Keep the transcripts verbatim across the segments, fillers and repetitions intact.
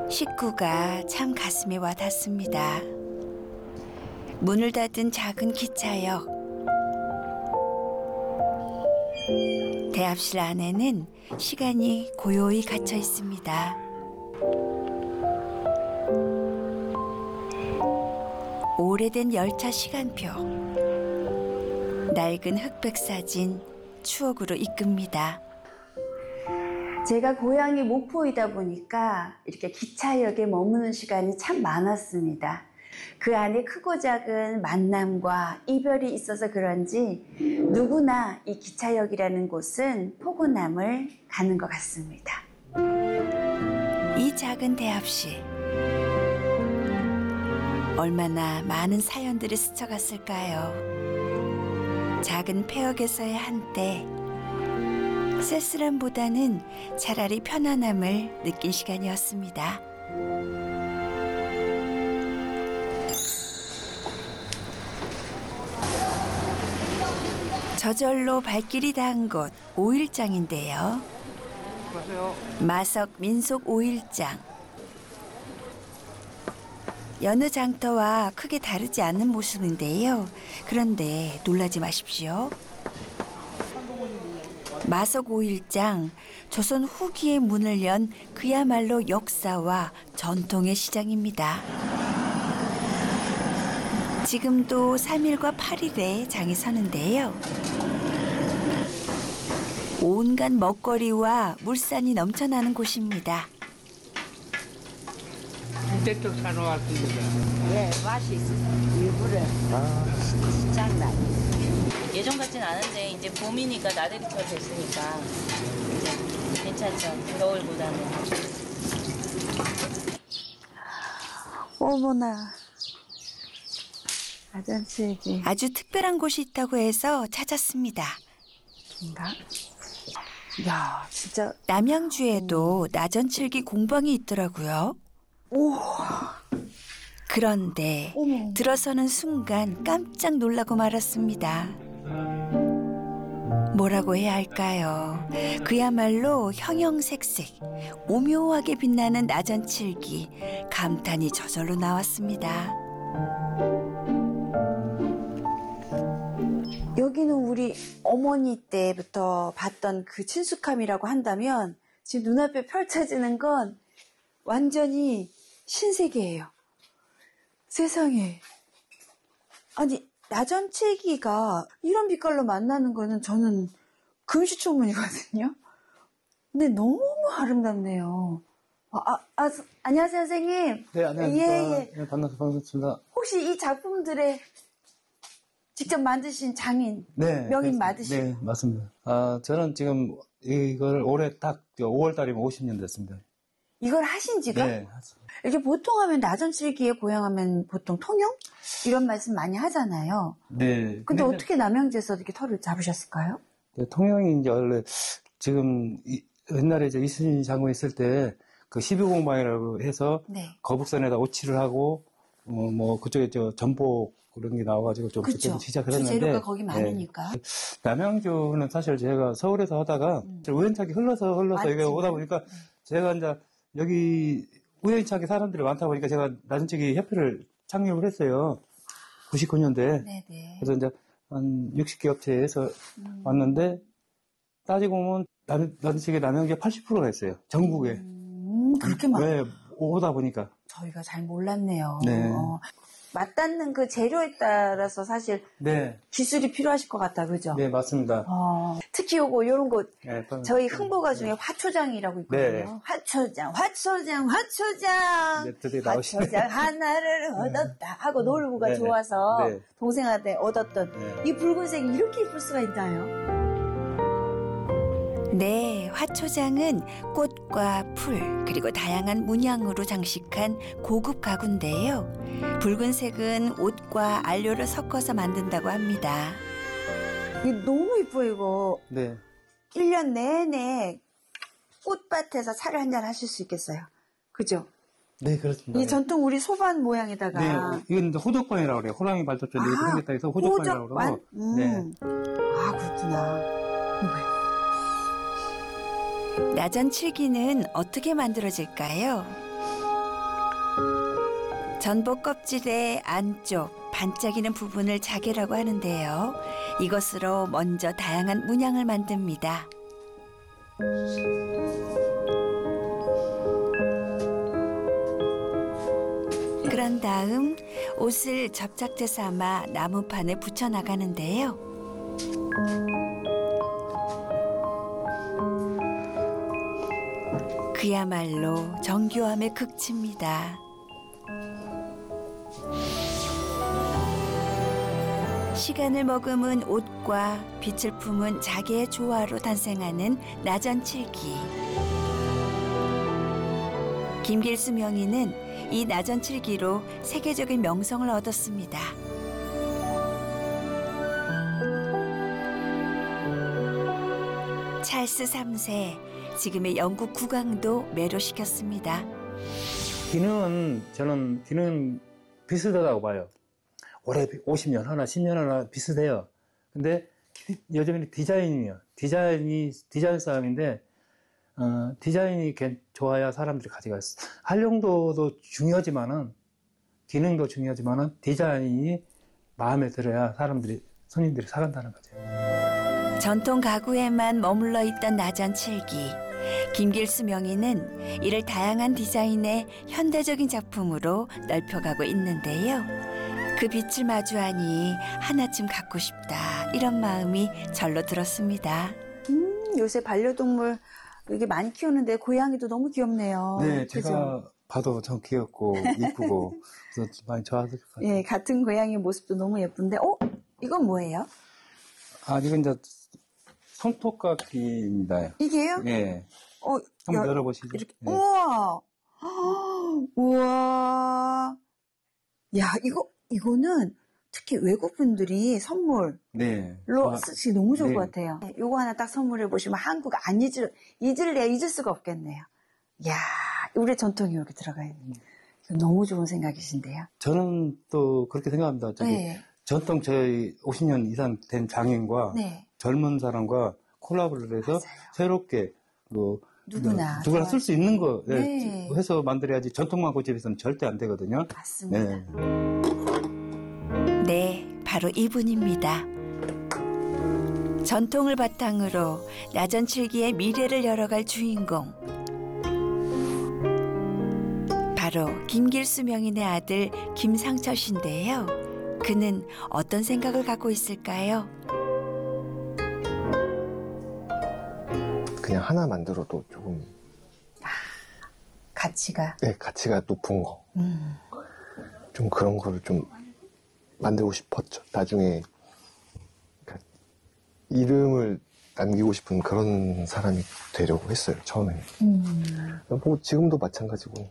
식구가 참 가슴에 와 닿습니다. 문을 닫은 작은 기차역. 대합실 안에는 시간이 고요히 갇혀 있습니다. 오래된 열차 시간표. 낡은 흑백 사진, 추억으로 이끕니다. 제가 고향이 목포이다 보니까 이렇게 기차역에 머무는 시간이 참 많았습니다. 그 안에 크고 작은 만남과 이별이 있어서 그런지 누구나 이 기차역이라는 곳은 포근함을 가는 것 같습니다. 이 작은 대합실. 얼마나 많은 사연들이 스쳐갔을까요? 작은 폐역에서의 한때 쓸쓸함보다는 차라리 편안함을 느낀 시간이었습니다. 저절로 발길이 닿은 곳 오일장인데요. 마석 민속 오일장. 여느 장터와 크게 다르지 않는 모습인데요. 그런데 놀라지 마십시오. 마석 오일장, 조선 후기에 문을 연 그야말로 역사와 전통의 시장입니다. 지금도 삼 일과 팔 일에 장이 서는데요. 온갖 먹거리와 물산이 넘쳐나는 곳입니다. 이쪽 사러 왔습니다. 네, 맛이 있어요. 일부러 아. 장난. 예전 같진 않은데 이제 봄이니까 나들이터 됐으니까 이제 괜찮죠. 겨울보다는. 어머나. 아전치기. 아주 특별한 곳이 있다고 해서 찾았습니다. 인가? 야, 진짜. 남양주에도 나전칠기 공방이 있더라고요. 오. 그런데 어머. 들어서는 순간 깜짝 놀라고 말았습니다. 뭐라고 해야 할까요? 그야말로 형형색색, 오묘하게 빛나는 나전칠기, 감탄이 저절로 나왔습니다. 여기는 우리 어머니 때부터 봤던 그 친숙함이라고 한다면 지금 눈앞에 펼쳐지는 건 완전히 신세계예요. 세상에. 아니, 나전칠기가 이런 빛깔로 만나는 거는 저는 금시초문이거든요. 근데 너무 아름답네요. 아, 아, 아, 안녕하세요, 선생님. 네, 안녕하십니까. 예, 예. 네, 반갑습니다. 반갑습니다. 혹시 이 작품들에 직접 만드신 장인, 네. 명인 네, 맞으시죠? 네, 맞습니다. 아, 저는 지금 이걸 올해 딱 오월 달이면 오십 년 됐습니다. 이걸 하신 지가? 네. 이렇게 보통 하면 나전칠기에 고향하면 보통 통영? 이런 말씀 많이 하잖아요. 네. 근데 어떻게 남양주에서 이렇게 터를 잡으셨을까요? 네, 통영이 이제 원래 지금 이, 옛날에 이제 이순신 장군 있을 때 그 십이공방이라고 해서 네. 거북선에다 오치를 하고 어, 뭐 그쪽에 저 전복 그런 게 나와가지고 좀 그쵸. 그때 시작을 했는데 재료가 거기 많으니까. 네. 남양주는 사실 제가 서울에서 하다가 음. 우연찮게 흘러서 흘러서 여기 맞지. 오다 보니까 제가 이제 여기 우연찮게 사람들이 많다 보니까 제가 나전칠기 협회를 창립을 했어요. 구십구 년도에. 네네. 그래서 이제 한 육십 개 업체에서 음. 왔는데 따지고 보면 나전칠기 남양주가 팔십 퍼센트가 있어요. 전국에. 음, 그렇게 많아요. 왜 오다 보니까. 저희가 잘 몰랐네요. 네. 어, 맞닿는 그 재료에 따라서 사실 네. 기술이 필요하실 것 같다, 그죠? 네, 맞습니다. 어, 특히 요거, 요런 거, 네, 저희 흥보가 중에 화초장이라고 있거든요. 네. 화초장, 화초장, 화초장! 네, 드디어 나오시네. 화초장 하나를 얻었다 하고 놀부가 네, 좋아서 네. 동생한테 얻었던 네. 이 붉은색이 이렇게 예쁠 수가 있나요? 네, 화초장은 꽃과 풀 그리고 다양한 문양으로 장식한 고급 가구인데요. 붉은색은 옷과 안료를 섞어서 만든다고 합니다. 이게 너무 예뻐요, 이거. 네. 일 년 내내 꽃밭에서 차를 한잔 하실 수 있겠어요. 그죠? 네, 그렇습니다. 이 전통 우리 소반 모양에다가. 네, 이건 이제 호적반이라고 그래요. 호랑이 발톱처럼 이렇게 생겼다 해서 호적반이라고 그러고. 음. 네. 아, 그렇구나. 나전칠기는 어떻게 만들어질까요? 전복 껍질의 안쪽 반짝이는 부분을 자개라고 하는데요. 이것으로 먼저 다양한 문양을 만듭니다. 그런 다음 옷을 접착제 삼아 나무판에 붙여 나가는데요. 그야말로 정교함의 극치입니다. 시간을 머금은 옷과 빛을 품은 자개의 조화로 탄생하는 나전칠기. 김길수 명인은 이 나전칠기로 세계적인 명성을 얻었습니다. 찰스 삼 세, 지금의 영국 국왕도 매료시켰습니다. 기능은 저는 기능은 비슷하다고 봐요. 올해 오십 년 하나, 십 년 하나 비슷해요. 근데 요즘에는 디자인이요. 디자인이 디자인 싸움인데 어, 디자인이 좋아야 사람들이 가져가요. 활용도도 중요하지만은 기능도 중요하지만은 디자인이 마음에 들어야 사람들이 손님들이 사간다는 거죠. 전통 가구에만 머물러 있던 나전칠기. 김길수 명인은 이를 다양한 디자인의 현대적인 작품으로 넓혀가고 있는데요. 그 빛을 마주하니 하나쯤 갖고 싶다 이런 마음이 절로 들었습니다. 음, 요새 반려동물 이게 많이 키우는데 고양이도 너무 귀엽네요. 네, 그죠? 제가 봐도 참 귀엽고 이쁘고 그래서 많이 좋아하실 것 같아요. 예, 같은 고양이 모습도 너무 예쁜데, 어? 이건 뭐예요? 아, 이건 이제 손톱깎이입니다. 이게요? 네. 어, 한번 야, 열어보시죠. 이렇게, 네. 우와! 우와! 야, 이거, 이거는 특히 외국분들이 선물로 네. 쓰기 너무 좋을 네. 것 같아요. 네, 요거 하나 딱 선물해 보시면 한국 안 잊을, 잊을래야 잊을 수가 없겠네요. 야, 우리 전통이 여기 들어가 있는. 이거 너무 좋은 생각이신데요. 저는 또 그렇게 생각합니다. 저기 네. 전통 저희 오십 년 이상 된 장인과 네. 젊은 사람과 콜라보를 해서 맞아요. 새롭게 뭐 누구나. 뭐 누구나 쓸 수 있는 거 네, 네. 해서 만들어야지 전통만 고집해서는 절대 안 되거든요. 맞습니다. 네. 네, 바로 이분입니다. 전통을 바탕으로 나전칠기의 미래를 열어갈 주인공. 바로 김길수 명인의 아들 김상철 씨인데요. 그는 어떤 생각을 갖고 있을까요? 그냥 하나 만들어도 조금 가치가. 네, 가치가 높은 거. 음. 좀 그런 거를 좀 만들고 싶었죠. 나중에 그러니까 이름을 남기고 싶은 그런 사람이 되려고 했어요. 처음에. 음. 뭐 지금도 마찬가지고.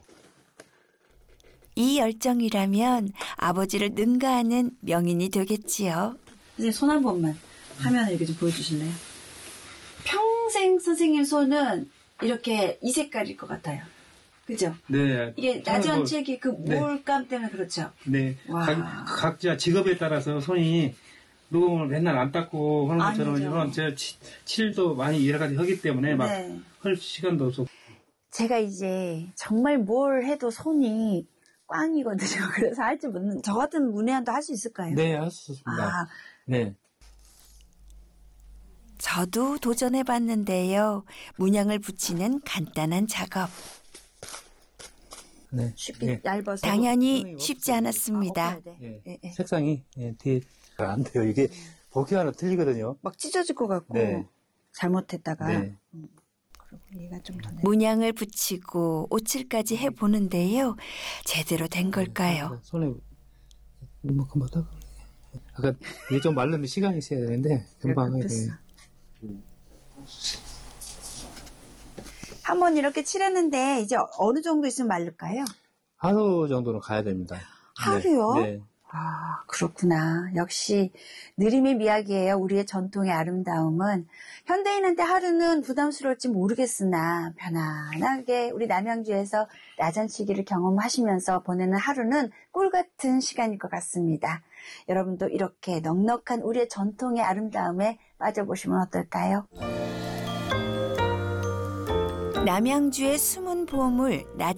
이 열정이라면 아버지를 능가하는 명인이 되겠지요. 이제 손 한 번만 화면을 이렇게 좀 보여주실래요? 평생 선생님 손은 이렇게 이 색깔일 것 같아요. 그죠? 네. 이게 나전칠기 그 몰감 때문에 그렇죠? 네. 와. 각, 각자 직업에 따라서 손이 녹음을 맨날 안 닦고 하는 것처럼 아니죠. 이런 제 치- 칠도 많이 여러 가지 하기 때문에 막 네. 할 시간도 없고. 제가 이제 정말 뭘 해도 손이 꽝이거든요. 그래서 할 줄 모르는, 저 같은 문외한도 할 수 있을까요? 네, 할 수 있습니다. 아, 네. 저도 도전해봤는데요. 문양을 붙이는 간단한 작업. 네. 쉽게 네. 얇아서. 당연히 쉽지 않았습니다. 아, 엎어야 돼. 예. 예, 예. 색상이 예, 뒤에 잘 안 돼요. 이게 보기 하나 틀리거든요. 막 찢어질 것 같고, 네. 잘못했다가. 네. 그리고 얘가 좀 더. 문양을 붙이고 오칠까지 해보는데요. 제대로 된 걸까요? 손에 이만큼 하다가 아까 이게 좀 말르면 시간이 있어야 되는데 금방 해야 돼요. 한번 이렇게 칠했는데, 이제 어느 정도 있으면 마를까요? 하루 정도는 가야 됩니다. 하루요? 네. 네. 아, 그렇구나. 역시 느림의 미학이에요. 우리의 전통의 아름다움은. 현대인한테 하루는 부담스러울지 모르겠으나 편안하게 우리 남양주에서 나전치기를 경험하시면서 보내는 하루는 꿀같은 시간일 것 같습니다. 여러분도 이렇게 넉넉한 우리의 전통의 아름다움에 빠져보시면 어떨까요? 남양주의 숨은 보물 나전